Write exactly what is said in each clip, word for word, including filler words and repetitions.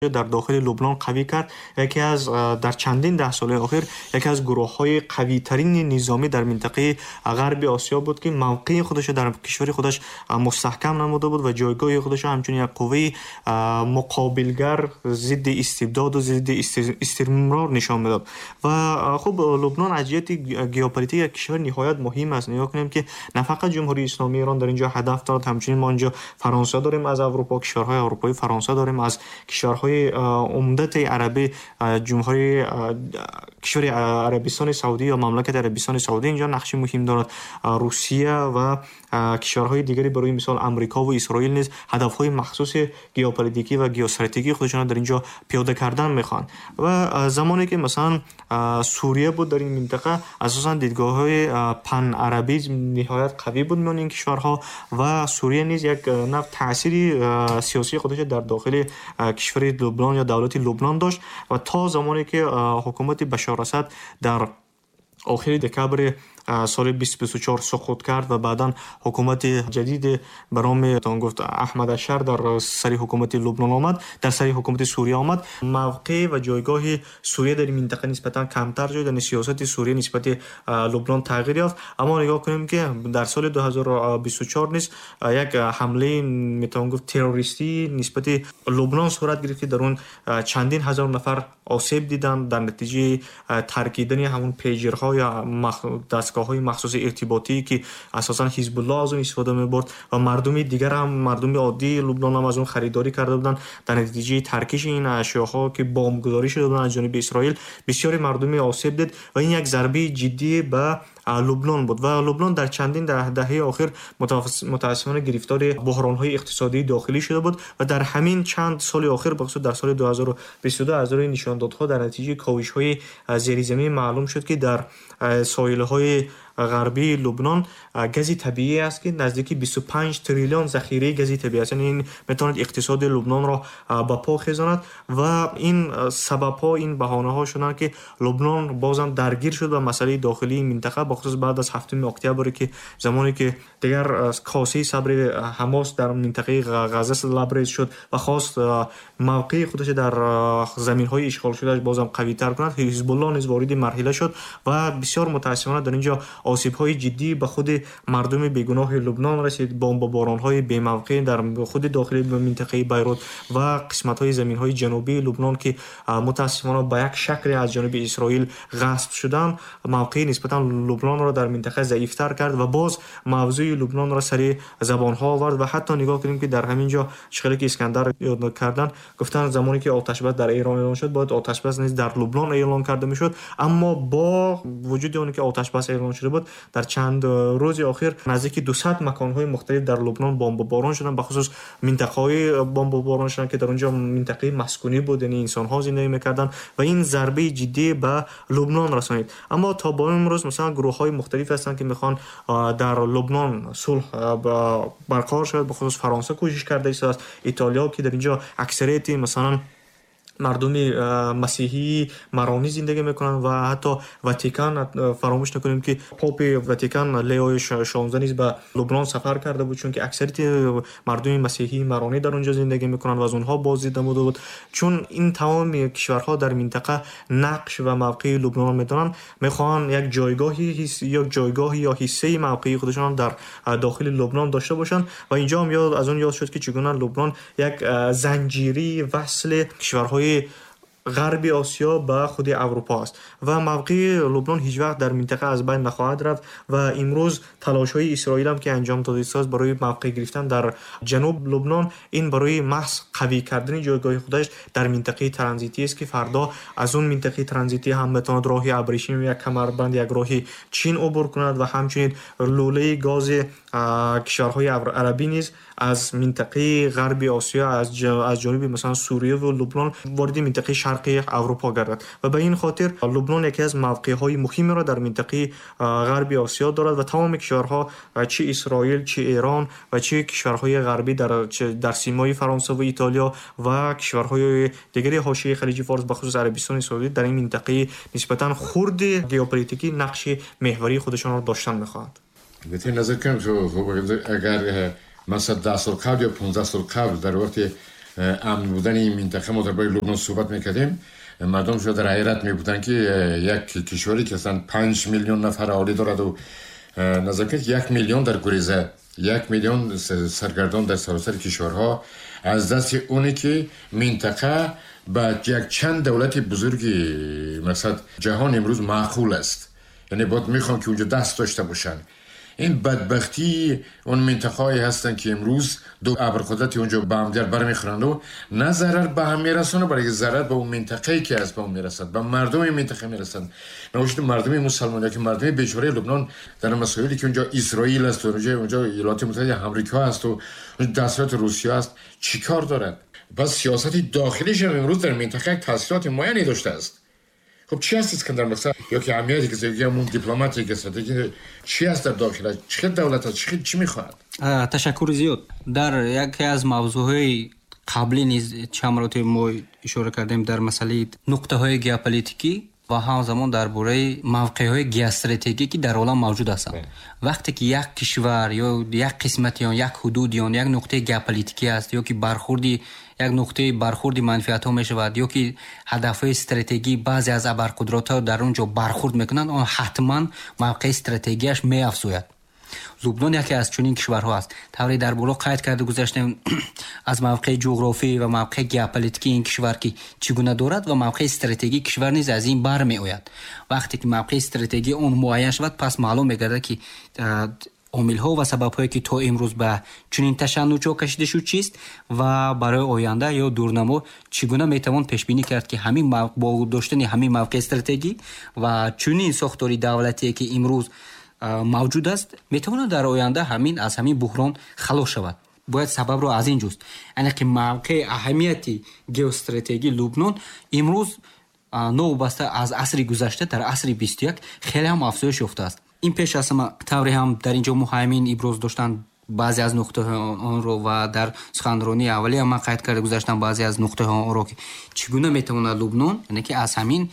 در داخل لبنان قوی کرد. یکی از در چندین ده سال اخیر یکی از گروه‌های قوی ترین نظامی در منطقه غرب آسیا بود که موقع خودش در کشور خودش مستحکم نموده بود و جایگاه خودش همچنین یک قوه مقابلگر ضد استبداد و ضد استمرار نشان میداد. و خب لبنان از جهت ژئوپلیتیک کشور نهایت مهم است. نگاه کنیم که نه فقط جمهوری اسلامی ایران در اینجا هدف دارد، همچنین ما اینجا فرانسه داریم از اروپا، کشورهای اروپایی فرانسه داریم، از کشورهای عمدت عربی جمهوری کشور عربستان سعودی یا مملکت عربستان سعودی اینجا نقش مهم دارد. روسیه و کشورهای دیگری برای مثال امریکا و اسرائیل نیز هدفهای مخصوص ژئوپلیتیکی و ژئواستراتژیکی خودشان در اینجا پیاده کردن میخوان. و زمانی که مثلا سوریه بود در این منطقه اساسا دیدگاه‌های پن عربی نهایت قوی بود میان این کشورها و سوریه نیز یک نوع تأثیری سیاسی خودش در داخل کشور لبنان یا دولت لبنان داشت. و تا زمانی که حکومت بشار اسد در آخر دکبر سال بیست بیست و چهار سقوط کرد و بعداً حکومت جدید به نام گفت احمد الشر در سر حکومت لبنان آمد، در سر حکومت سوریه آمد، موقع و جایگاه سوریه در منطقه نسبتاً کمتر شد، یعنی سیاست سوریه نسبت لبنان تغییر یافت. اما نگاه کنیم که در سال دو هزار و بیست و چهار نیز یک حمله میتوان گفت تروریستی نسبت لبنان صورت گرفت، در اون چندین هزار نفر آسیب دیدن در نتیجه ترکیدن همون پیجرها یا دستگاه‌های مخصوص ارتباطی که اساساً حزب الله از اون استفاده می‌برد و مردم دیگر هم مردم عادی لبنان هم از اون خریداری کرده بودند. در نتیجه ترکیش این اشیاءها که بمبگذاری شده بود از جانب اسرائیل بسیاری مردم آسیب دید و این یک ضربه جدی به لبنان بود. و لبنان در چندین دهه دهه آخر متاسفانه گرفتار بحران‌های اقتصادی داخلی شده بود و در همین چند سال آخر بخصوص در سال دو هزار و بیست و دو از روی نشاندادها در نتیجه کاوش‌های زیرزمینی معلوم شد که در ساحل‌های غربی لبنان گاز طبیعی است که نزدیک بیست و پنج تریلیون ذخیره گاز طبیعی است. این میتواند اقتصاد لبنان را به پا خیزاند و این سبب‌ها این بهانه‌ها شدند که لبنان بازم درگیر شد با مسئله داخلی منطقه، بخصوص بعد از هفتم اکتبر که زمانی که دیگر کاسه صبر حماس در منطقه غزه لبریز شد و خواست موقع خودش در زمین‌های اشغال شده بازم قوی‌تر کند، حزب الله نیز وارد مرحله شد و بسیار متأسفانه در اینجا آسیب‌های جدی به خود مردم بیگناه لبنان رسید. بمباران‌های بی‌موقع در خود داخل منطقه بیروت و قسمت‌های زمین‌های جنوبی لبنان که متأسفانه به یک شکل از جانب اسرائیل غصب شدن، موقع نسبتاً لبنان را در منطقه ضعیف‌تر کرد و باز موضوع لبنان را سر زبان‌ها آورد. و حتی نگاه کنیم که در همین جا شغلی که اسکندر یاد کردن گفتن زمانی که آتش بس در ایران اعلان شد باید آتش بس نیز در لبنان اعلان کرده میشد. اما با وجود اون که آتش بس اعلان شده بود در چند روز اخیر نزدیک دویست مکان‌های مختلف در لبنان بمباران شدن، به خصوص منطقه‌های بمباران شدن که در اونجا منطقه مسکونی بود، یعنی انسان‌ها زندگی می‌کردن و این ضربه جدی به لبنان رسانید. اما تا با امروز مثلا گروه‌های مختلف هستند که می‌خوان در لبنان صلح برقرار شود، به خصوص فرانسه کوشش کرده است، ایتالیا که در اینجا اکثریت مثلا مردم مسیحی مرانی زندگی میکنن و حتی واتیکان، فراموش نکنیم که پاپ واتیکان لیو شانزده نیز به لبنان سفر کرده بود، چون که اکثریت مردم مسیحی مرانی در اونجا زندگی میکنن و از اونها بازدید نموده بود. چون این تمام کشورها در منطقه نقش و موقع لبنان میدونن، میخوان یک جایگاهی یک جایگاهی یا حصه موقعی خودشان در داخل لبنان داشته باشن. و اینجا هم یاد از اون یاد شد که چگونه لبنان یک زنجیری وصل کشورهای غربی آسیا به خود اروپا است و موقع لبنان هیچ وقت در منطقه از بین نخواهد رفت. و امروز تلاش‌های اسرائیل هم که انجام داده است برای موقع گرفتن در جنوب لبنان، این برای محض قوی کردن جایگاه خودش در منطقه ترانزیتی است که فردا از اون منطقه ترانزیتی هم بتواند راه ابریشم یک کمربند یک راه چین عبور کند و همچنین لوله گاز کشورهای عربی نیز از منطقه غربی آسیا از از جانب مثلا سوریه و لبنان وارد منطقه شرقی اروپا گردد. و به این خاطر لبنان یکی از موقع‌های مهمی را در منطقه غربی آسیا دارد و تمام کشورها، چه اسرائیل چه ایران و چه کشورهای غربی در در سیمای فرانسه و ایتالیا و کشورهای دیگری حاشیه خلیج فارس به خصوص عربستان سعودی در این منطقه نسبتاً خرد ژئوپلیتیکی نقش محوری خودشان را داشتن می‌خواهند. به نظر کنم اگر مثلا ده سال قبل یا پانزده سال قبل در وقت امن بودن این منطقه ما درباره لبنان صحبت میکردیم، مردم شاید در حیرت میبودن که یک کشوری که اصلا پنج میلیون نفر اهالی دارد و نزدیک یک میلیون در گریزه، یک میلیون سرگردان در سراسر کشورها، از دست اونی که منطقه با یک چند دولت بزرگی مثلا جهان امروز معقول است، یعنی باید میخوان که اونجا دست داشته باشن. این بدبختی اون منطقه‌ای هستن که امروز دو ابرقدرت اونجا به هم دیگر برمیخورند و نه ضرر به هم میرسونه، بلکه ضرر به اون منطقه‌ای که از به اون میرسد، به مردم منطقه میرسند. نوشت مردم مسلمان که مردم بیچاره لبنان در مسائلی که اونجا اسرائیل است و اونجا اونجا ایالات متحده آمریکا است و دستورات روسیه است چیکار دارد؟ بس سیاست داخلیش امروز در منطقه تاثیرات معینی داشته است. خب چی هست اسکندر مثلا یا که عمیتی که یا همون دیپلماتی که استراتژی چی هست در داخل چه دولت است چی چی میخواد؟ تشکر زیاد. در یکی از موضوعهای قبلی نیز چند مرتبه ما اشاره کردیم در مسئله نقطه های ژئوپلیتیکی و همزمان درباره موقع های ژئواستراتژیکی در عالم موجود هستند. وقتی که یک کشور یا یک قسمت یا یک حدود یا یک نقطه ژئوپلیتیکی است یا که برخوردی یک نقطه برخورد منفعت ها می شود یا که هدف استراتژی بعضی از ابرقدرت ها در اونجا برخورد میکنند، آن حتما موقع استراتژیش می افزاید. لبنان یکی از چنین کشورها است. طوری در بالا قید کرده گذاشتیم از موقع جغرافی و موقع ژئوپلیتیکی این کشور که چگونه دارد و موقع استراتژی کشور نیز از این بر می آید. وقتی که موقع استراتژی اون معین شود پس معلوم میگردد که عامل ها و سبب هایی که تا امروز به چنین تشنج ها کشیده شد چیست و برای آینده یا دورنما چگونه میتوان پیش بینی کرد که همین با داشتن همین موقع استراتژی و چنین ساختاری دولتی که امروز موجود است میتواند در آینده همین از همین بحران خلاص شود. باید سبب رو از این جست، یعنی که موقع اهمیتی ژئواستراتژی لبنان امروز نوبسته از عصر گذشته در عصر بیست و یک خیلی هم افزایش یافته است. این پیش از همه طوری هم در اینجا مهمین ابراز داشتن بعضی از نقطه آن رو و در سخنرانی اولی هم قید کرده گذاشتن بعضی از نقطه آن رو که چگونه میتواند لبنان یعنی که از همین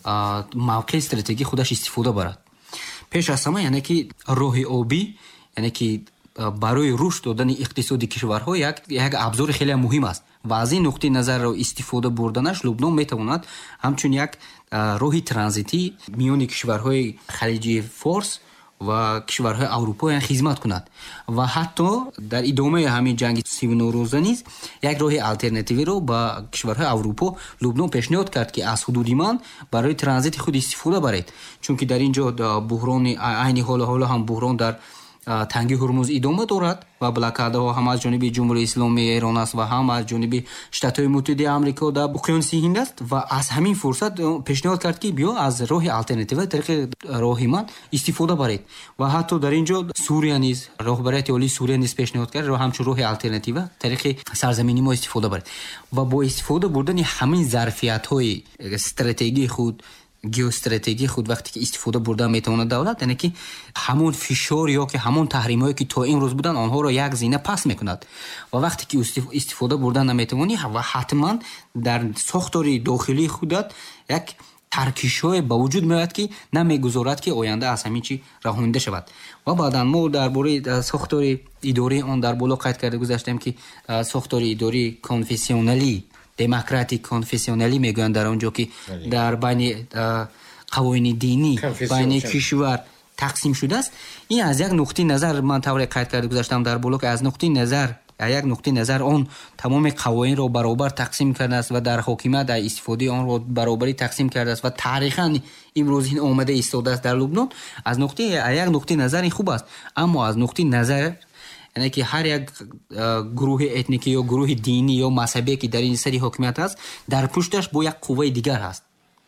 موقع استراتژی خودش استفاده برد. پیش از همه یعنی که راه آبی یعنی که برای رشد دادن اقتصادی کشورها یک یک ابزار خیلی مهم است و از این نقطه نظر رو استفاده بردنش لبنان میتواند همچون یک راه ترانزیتی میان کشورهای خلیج فارس و کشورهای اروپایی خدمت کند و حتی در ادامه همین جنگ سی و نه روزه نیز یک راه آلترناتیوی رو با کشورهای اروپا لبنان پیشنهاد کرد که از حدود من برای ترانزیت خود استفاده برید، چون که در اینجا بحران عین حال حالا هم بحران در تنگی هرمز ادامه دارد و بلاکاده ها هم از جانب جمهوری اسلامی ایران است و هم از جانب شرکت متحده آمریکا در اقیانوس هند است و از همین فرصت پیشنهاد کرد که بیا از راه آلترناتیو طریق راه من استفاده برید و حتی در اینجا سوریه نیز رهبریت عالی سوریه نیز پیشنهاد کرد راه همچون راه آلترناتیو طریق سرزمینی ما استفاده برید و با استفاده بردن همین ظرفیت های استراتژی خود ژئواستراتژی خود وقتی که استفاده برده میتونه دولت یعنی که همون فشار یا که همون تحریمایی که تا این روز بودن آنها رو یک زینه پس میکند و وقتی که استفاده برده نمیتونی و حتما در ساختار داخلی خودت یک ترکیش‌های با وجود میاد که نمیگذارد که آینده از همین چی رهانده شود. و بعدا ما درباره ساختار اداری آن در بالا قید کرده گذاشتیم که ساختار اداری کنفسیونالی دموکراتیک کنفسیونالی میگن در اونجا که در بین قوانین دینی بین کشور تقسیم شده است. این از یک نقطه نظر من طوری قید کرده گذاشتم در بالا که از نقطه نظر یک نقطه نظر آن تمام قوانین را برابر تقسیم کرده است و در حکومت در استفاده آن را برابری تقسیم کرده است و تاریخاً امروز این آمده ایستاده است در لبنان. از نقطه یک نقطه نظر این خوب است، اما از نقطه نظر یعنی که هر یک گروه اتنیکی یا گروه دینی یا مذهبی که در این سری حکومت است در پشتش با یک قوه دیگر هست.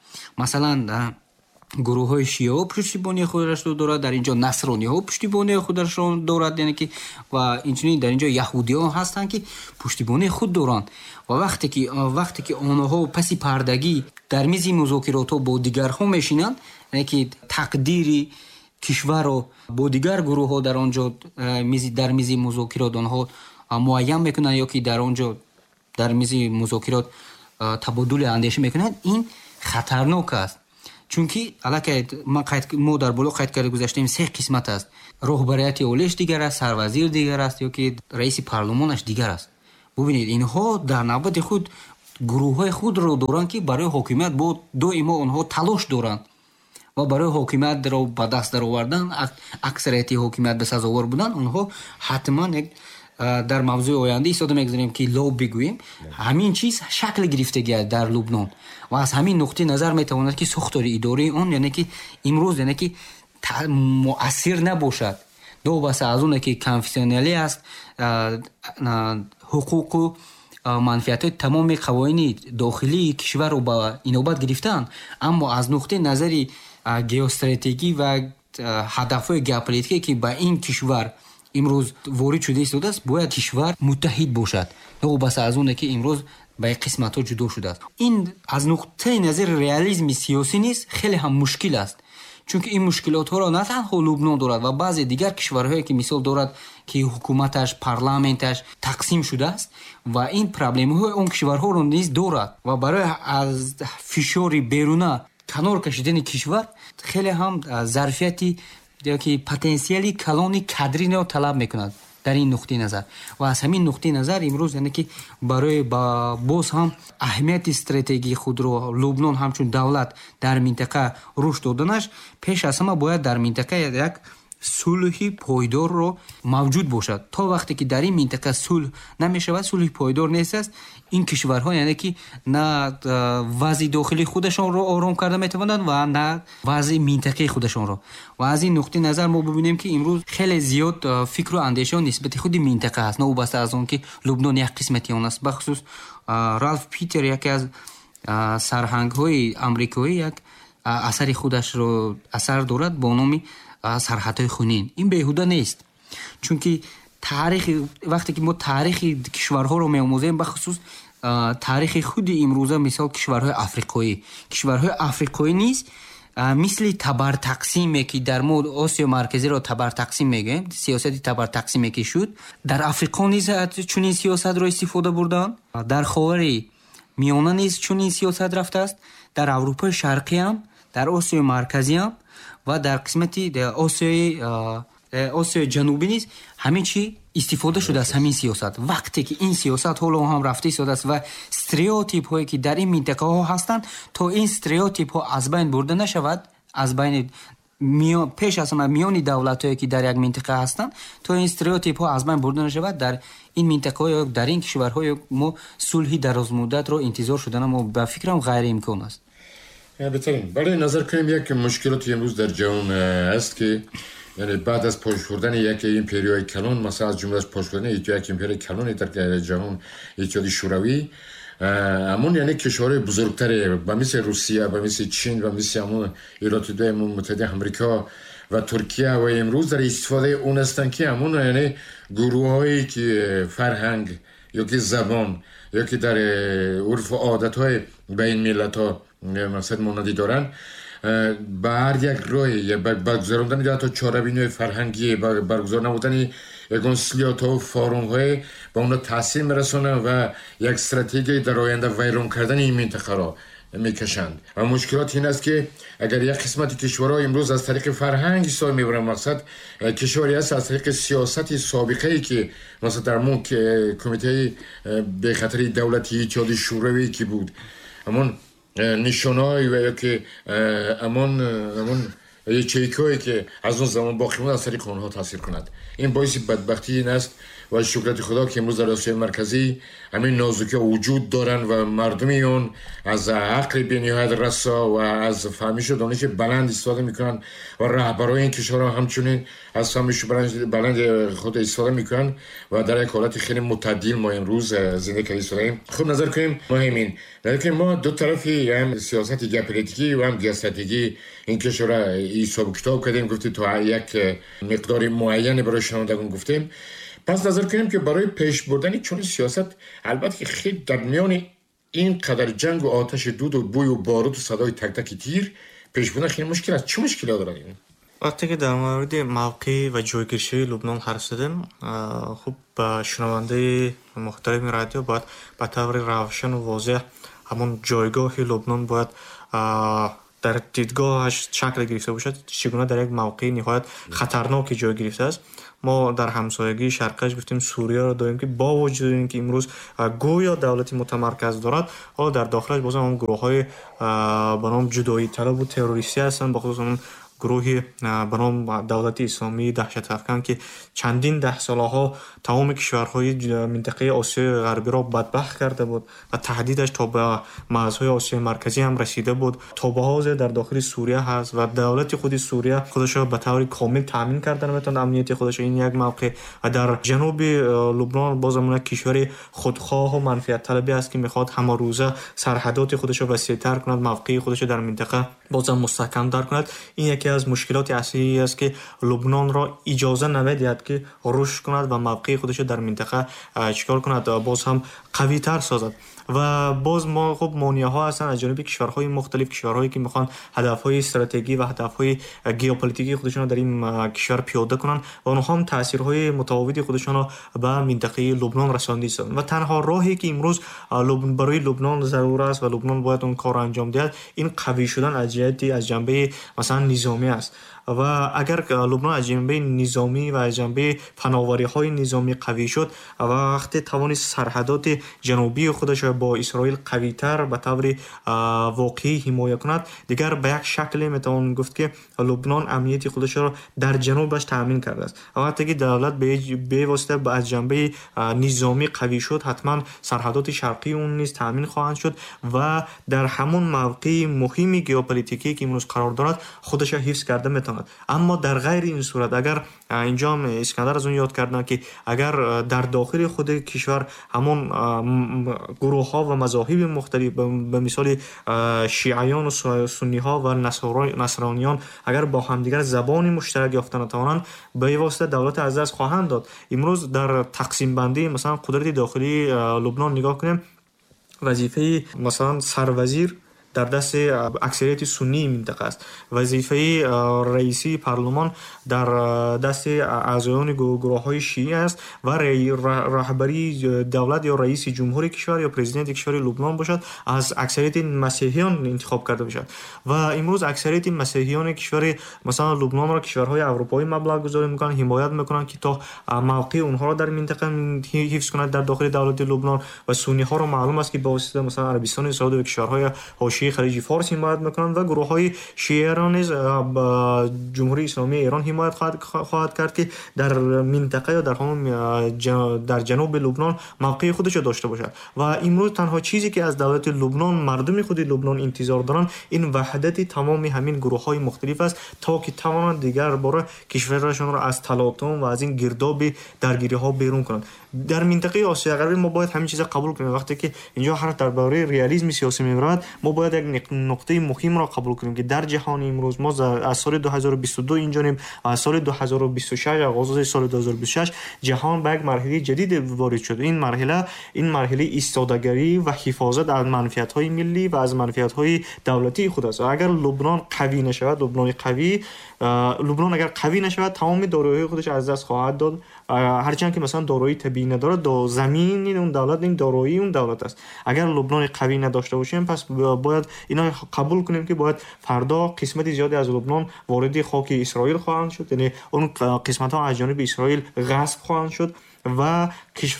مثلا گروه های شیعه پشتیبانی خودش رو دارد، در اینجا نصرانی ها پشتیبانی خودش رو دارد، یعنی که و اینجوری در اینجا یهودی ها هستند که پشتیبانی خود دارند و وقتی که وقتی که آنها پسی پردگی در میز مذاکرات با دیگر ها میشینند یعنی که تقدیری کشور رو با دیگر گروه ها در آنجا میز در میز مذاکرات آنها معین میکنن یا که در آنجا در میز مذاکرات تبادل اندیشه میکنن، این خطرناک است. چون که علاقه ما قید ما در بالا قید کرده گذاشتیم سه قسمت است. رهبریت اولیش دیگر است، سروزیر دیگر است یا که رئیس پارلمانش دیگر است. ببینید اینها در نوبت خود گروه‌های خود رو دارند که برای حکومت با دائما اونها تلاش دارند و برای حکومت رو به دست در آوردن. اکثریت حکومت به سزاوار بودن اونها حتما یک در موضوع آینده ایستاده میگذاریم که لاب بگوییم همین چیز شکل گرفته گرد در لبنان و از همین نقطه نظر میتواند که ساختار اداری اون یعنی که امروز یعنی که مؤثر نباشد. دو بس از اون که کانفیسیونالی است، حقوق و منفعت تمام قوانین داخلی کشور رو با اینوبت گرفتن، اما از نقطه نظری گئواستراتژی و هدفهای ژئوپلیتیکی که با این کشور امروز وارد شده است باید کشور متحد باشد. دو بس از اون که امروز به قسمت ها جدا شده است. این از نقطه نظر ریالیسم سیاسی نیست، خیلی هم مشکل است، چون که این مشکلات ها را نه تنها لبنان دارد و بعضی دیگر کشورهایی که مثال دارد که حکومتش پارلمانتش تقسیم شده است و این پرابلم های اون کشورها را نیز دارد و برای از فشار بیرونه کنار کشیدن کشور خیلی هم ظرفیتی که پتانسیلی کلانی کادری را طلب میکند در این نقطه نظر. و از همین نقطه نظر امروز یعنی که برای با باز هم اهمیت استراتژی خود رو لبنان همچون دولت در منطقه رشد دادنش پیش از همه باید در منطقه یک صلح پایدار رو موجود باشد. تا وقتی که در این منطقه صلح نمیشود، صلح پایدار نیست است، این کشورها یعنی که نه وضع داخلی خودشان رو آرام کرده میتوانند و نه وضع منطقه خودشان رو. و از این نقطه نظر ما ببینیم که امروز خیلی زیاد فکر و اندیشه نسبت خود منطقه است، نه وابسته از اون که لبنان یک قسمتی آن است. بخصوص رالف پیتر یکی از سرهنگ های آمریکایی یک اثر خودش رو اثر دارد با نام سرحدهای خونین. این بیهوده نیست، چون که تاریخ وقتی که ما تاریخ کشورها رو می‌آموزیم، بخصوص تاریخ خود امروزه، مثال کشورهای آفریقایی کشورهای آفریقایی نیست مثل تبر تقسیمی که در مورد آسیا مرکزی رو تبر تقسیم میگیم، سیاست تبر تقسیمی که شد در آفریقا نیز چون این سیاست رو استفاده بردن، در خاور میانه نیز چون این سیاست رفته است، در اروپای شرقی هم، در آسیا مرکزی هم و در قسمتی آسیای آسیای جنوبی نیز همین چی استفاده شده از همین سیاست. وقتی که این سیاست حالا هم رفته شده است و استریوتیپ هایی که در این منطقه ها هستند تا این استریوتیپ ها از بین برده نشود، از بین میان پیش از همه میان دولت هایی که در یک منطقه هستند تا این استریوتیپ ها از بین برده نشود، در این منطقه ها در این کشورهای ما صلح دراز مدت رو انتظار شدن ما به فکرم غیر امکان است. بهترین برای نظر کنیم یک مشکلاتی امروز در جهان است که یعنی بعد از پاش خوردن یک ایمپریای کلان، مثلا از جمله پاش خوردن یک ایمپریای کلان در جهان اتحادیه شوروی، همون یعنی کشورهای بزرگتر با مثل روسیه، با مثل چین و مثل همون ایالات متحده آمریکا و ترکیه و امروز در استفاده اون هستند که همون یعنی گروه هایی که فرهنگ یا که زبان یا که در عرف و عادت های بین ملت ها مثلا مانندی دارن، با هر یک روی یا برگزاراندن یا حتی چاره‌بینی فرهنگی، برگزار نمودن کنسولیات و فارم های با اونا تاثیر میرسونه و یک استراتژی در آینده ویران کردن این منطقه را میکشند. و مشکلات این است که اگر یک قسمت کشورها امروز از طریق فرهنگ استفاده میبرن، مقصد کشوری است از طریق سیاست سابقه ای که مثلا در مون کمیته به خاطر دولتی اتحادیه شوروی که بود، همون نشانه‌ای و یا که امان امان یه چیکایی که از اون زمان باقی مونده از طریق اونها تاثیر کند. این باعث بدبختی این است و شکرت خدا که امروز در آسیای مرکزی همین نازکی وجود دارن و مردمی اون از عقل بی‌نهایت رسا و از فهمیش و دانش بلند استفاده میکنن و رهبرای این کشورها همچنین از فهمیش بلند خود استفاده میکنن و در یک حالت خیلی متعدل ما امروز زندگی کردیم. خب نظر کنیم مهمین لیکن ما دو طرفی هم سیاست ژئوپلیتیکی و هم استراتژی این کشورها حساب کتاب کردیم، گفتیم تا یک مقدار معین برای شنوندگان گفتیم. پس نظر کنیم که برای پیش بردن چون سیاست البته که خیلی در میان این قدر جنگ و آتش دود و بوی و بارود و صدای تک تک تیر پیش بردن خیلی مشکل است. چه مشکلی داره این؟ وقتی که در مورد موقع و جایگیری لبنان حرف زدیم، خب با شنونده محترم رادیو باید به طور روشن و واضح همون جایگاه لبنان باید در دیدگاهش شکل گرفته باشد چگونه در یک موقع نهایت خطرناکی جای گرفته است. ما در همسایگی شرقش گفتیم سوریه را داریم که با وجود اینکه امروز گویا دولتی متمرکز دارد، اما در داخلش باز هم گروه‌های به نام جدایی طلب و تروریستی هستند، بخصوص اون گروهی به نام دولت اسلامی دهشت افکن که چندین ده سالها تمام کشورهای منطقه آسیای غربی را بدبخت کرده بود و تهدیدش تا به مرزهای آسیای مرکزی هم رسیده بود. تابعات در داخل سوریه هست و دولت خود سوریه خودش را به طور کامل تامین کرده نمیتونه امنیت خودش. این یک موقع و در جنوب لبنان بازم کشور خودخواه و منفعت طلبی است که میخواد همه روزه سرحدات خودش را وسیع‌تر کند، موقعی خودش در منطقه بازم مستحکم تر کند. این یکی از مشکلات اصلی است که لبنان را اجازه نمیدهد که رشد کند و موقع خودش در منطقه چیکار کند، باز هم قوی تر سازد. و باز ما خب مانعه ها هستن از جانب کشورهای مختلف، کشورهایی که میخوان هدفهای استراتژیکی و هدفهای ژئوپلیتیکی خودشون را در این کشور پیاده کنن و اونها هم تاثیرهای متفاوتی خودشون را به منطقه لبنان رسانده است و تنها راهی که امروز برای لبنان ضرور است و لبنان باید اون کار انجام دهد این قوی شدن از جهت از جنبه مثلا نظامی است. و اگر لبنان از جنبه نظامی و از جنبه فناوری های نظامی قوی شد و وقتی توانست سرحدات جنوبی خودش با اسرائیل قوی تر به طور واقعی حمایت کند، دیگر به یک شکلی میتوان گفت که لبنان امنیت خودش را در جنوبش تامین کرده است. وقتی که دولت به واسطه از جنبه نظامی قوی شد، حتما سرحدات شرقی اون نیز تامین خواهند شد و در همون موقع مهم ژئوپلیتیکی که امروز قرار دارد خودش را حفظ کرده میتواند. اما در غیر این صورت اگر اینجا اسکندر از اون یاد کردن که اگر در داخل خود کشور همون گروه ها و مذاهب مختلف به مثال شیعیان و سنی ها و نصرانیان اگر با همدیگر زبانی مشترک یافته نتوانند به واسطه دولت از دست خواهند داد. امروز در تقسیم بندی مثلا قدرت داخلی لبنان نگاه کنیم، وظیفه مثلا سروزیر در دست اکثریت سنی منطقه است، وظیفه رئیسی پارلمان در دست اعضایان گروه‌های شیعی است و رهبری دولت یا رئیس جمهور کشور یا پرزیدنت کشور لبنان باشد از اکثریت مسیحیان انتخاب کرده باشد. و امروز اکثریت مسیحیان کشور مثلا لبنان را کشورهای اروپایی مبلغ گذاری میکنند، حمایت میکنند که تا موقع اونها را در منطقه حفظ کنند در داخل دولت لبنان و سنی ها را معلوم است که با واسطه مثلا عربستان سعودی و کشورهای حاشیه خلیج فارس حمایت میکنند و گروه های شیعه را نیز جمهوری اسلامی ایران حمایت خواهد, خواهد کرد که در منطقه یا در همون در جنوب لبنان موقع خودش داشته باشد. و امروز تنها چیزی که از دولت لبنان مردم خود لبنان انتظار دارند این وحدت تمام همین گروه های مختلف است تا که توانند دیگر باره کشورشان را از تلاطم و از این گرداب درگیری ها بیرون کنند. در منطقه آسیا غربی ما باید همین چیزا قبول کنیم. وقتی که اینجا هر درباره ریالیسم سیاسی می‌رود ما باید یک نقطه مهم را قبول کنیم که در جهان امروز ما از سال دو هزار و بیست و دو اینجانیم و از سال دو هزار و بیست و شش آغاز سال دو هزار و بیست و شش جهان به یک مرحله جدید وارد شد. این مرحله این مرحله ایستادگی و حفاظت از منفعت‌های ملی و از منفعت‌های دولتی خود است. اگر لبنان قوی نشود، لبنان قوی لبنان اگر قوی نشود تمام دارایی خودش از دست خواهد داد. هرچند که مثلا دارایی طبیعی نداره، دو زمین اون دولت این دارایی اون دولت است. اگر لبنان قوی نداشته باشیم پس باید اینا قبول کنیم که باید فردا قسمت زیادی از لبنان وارد خاک اسرائیل خواهند شد، یعنی اون قسمت ها از جانب اسرائیل غصب خواهند شد و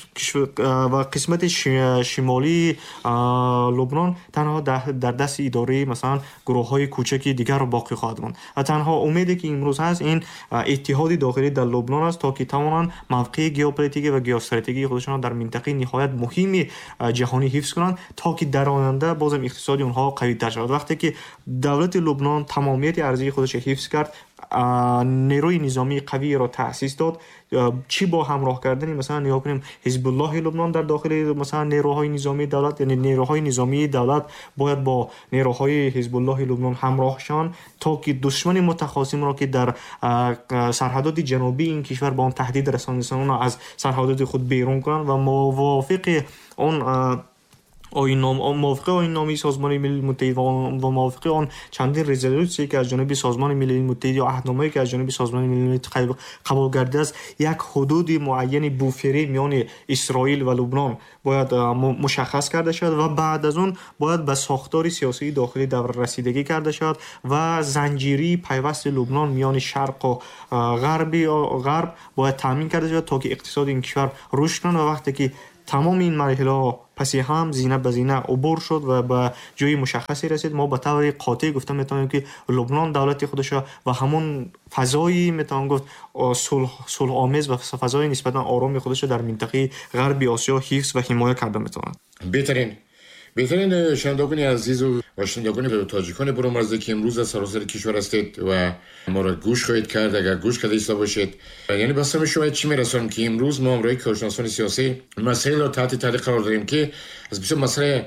و قسمت شمالی لبنان تنها در دست اداره مثلا گروه های کوچکی دیگر باقی خواهد ماند و تنها امیدی که امروز هست این اتحاد داخلی در لبنان است تا که توانند موقع ژئوپلیتیکی و ژئواستراتژیکی خودشان در منطقه نهایت مهم جهانی حفظ کنند تا که در آینده بازم اقتصادی اونها قوی تر شود. وقتی که دولت لبنان تمامیت ارضی خودش حفظ کرد، نیروی نظامی قوی را تأسیس داد، چی با همراه کردن مثلا نگاه کنیم حزب الله لبنان در داخل مثلا نیروهای نظامی دولت، یعنی نیروهای نظامی دولت باید با نیروهای حزب الله لبنان همراه شوند تا که دشمن متخاصم را که در سرحدات جنوبی این کشور با اون تهدید رسانده از سرحدات خود بیرون کنند و موافق اون آیین نام موافقه آیین نامی سازمان ملل متحد و موافقه آن چندین رزولوسی که از جانب سازمان ملل متحد یا عهدنامه‌ای که از جانب سازمان ملل متحد قبول گردیده است، یک حدود معین بوفری میان اسرائیل و لبنان باید مشخص کرده شد و بعد از اون باید به ساختار سیاسی داخلی دور رسیدگی کرده شد و زنجیری پیوست لبنان میان شرق و غربی غرب باید تامین کرده شد تا که اقتصاد این کشور رشد کنه. و وقتی که تمام این مراحل پسی هم زینه به زینه عبور شد و به جای مشخصی رسید، ما به طور قاطع گفته میتونیم که لبنان دولت خودش و همون فضایی میتونم گفت صلح صلح آمیز و فضای نسبتا آرام خودش در منطقه غربی آسیا حفظ و حمایت کرده میتونه. بهترین بهترین شنوندگان عزیز و شنوندگان تاجیکان برامرزی که امروز از سراسر کشور هستید و ما را گوش خواهید کرد، اگر گوش کرده ایستا باشید، یعنی بسیار شما چی میرسونم که امروز ما امروی کارشناسان سیاسی مسائل را تحت تعلیق قرار داریم که از بسیار مسئله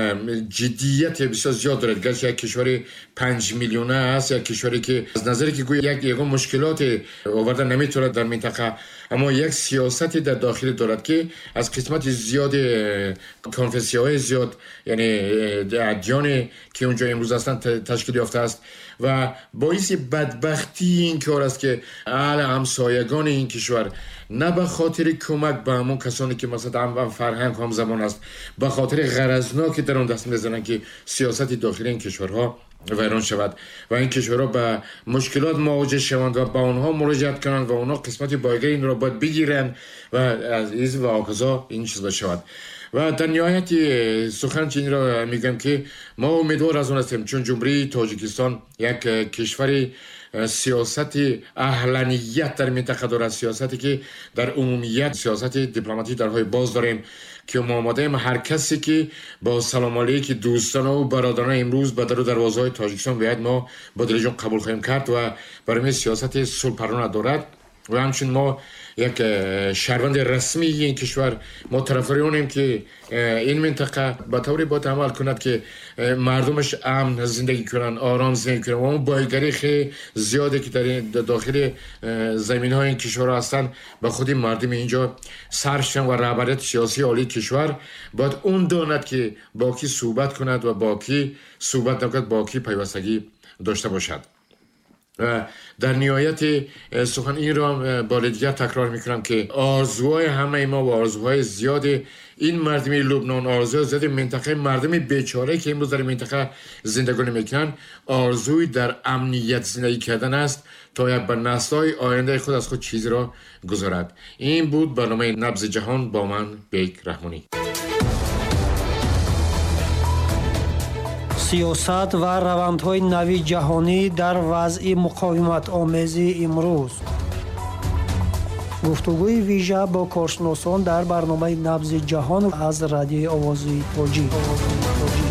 جدیت بسیار زیاد دارد. گرچه یک کشور پنج میلیونه است، یک کشوری که از نظری که گویا یک یگان مشکلات آورده نمیتونه در منطقه، اما یک سیاستی در داخل دارد که از قسمت زیاد کنفسیون‌های زیاد، یعنی ادیان که اونجا امروز اصلا تشکیل یافته است و باعث بدبختی این کار است که اهل همسایگان این کشور نه به خاطر کمک به همون کسانی که مثلا هم فرهنگ هم زمان است، به خاطر غرضناکی در اون دست میزنن که سیاست داخلی این کشورها ویران شود و این کشورها به مشکلات مواجه شوند و با اونها مراجعت کنند و اونها قسمت بایگری این را باید بگیرند و از این و آقازا این چیز بشود. و در نهایت سخن چین را میگم که ما امیدوار از اون هستیم، چون جمهوری تاجیکستان یک کشور سیاست اهلانیت در منطقه دارد، سیاستی که در عمومیت سیاست دیپلماتی درهای باز داریم که ما آماده ایم هر کسی که با سلام علیک دوستان و برادران امروز به در دروازه های تاجیکستان بیاید ما با دل جان قبول خواهیم کرد و برای سیاست صلح پران دارد و همچنین ما یک شهروند رسمی این کشور ما طرفدار اونیم که این منطقه به طوری باید عمل کند که مردمش امن زندگی کنن، آرام زندگی کنن و اون بایگری خیلی زیاده که در داخل زمین های این کشور هستن به خودی مردم اینجا سرشن و رهبریت سیاسی عالی کشور باید اون داند که با کی صحبت کند و با کی صحبت نکند، با کی پیوستگی داشته باشد. و در نهایت سخن این را با دیگر تکرار میکنم که آرزوهای همه ما و آرزوهای زیاد این مردم لبنان، آرزوهای زیاد منطقه مردم بیچاره که امروز در منطقه زندگانی میکنن، آرزوی در امنیت زندگی کردن است تا یک به نسل‌های آینده خود از خود چیزی را گذارد. این بود برنامه نبض جهان با من بیک رحمانی. سیاست و روندهای نوی جهانی در وضع مقاومت آمیزی امروز. گفتگوی ویژه با کارشناسان در برنامه نبض جهان از رادیوی آوازی توجیه.